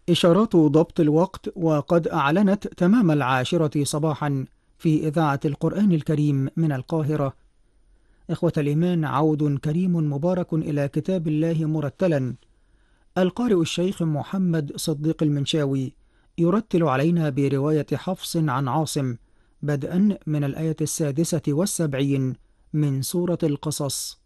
إشارات ضبط الوقت، وقد أعلنت تمام 10 صباحا في إذاعة القرآن الكريم من القاهرة. إخوة الإيمان، عود كريم مبارك إلى كتاب الله مرتلا. القارئ الشيخ محمد صديق المنشاوي يرتل علينا برواية حفص عن عاصم، بدءا من الآية 76 من سورة القصص.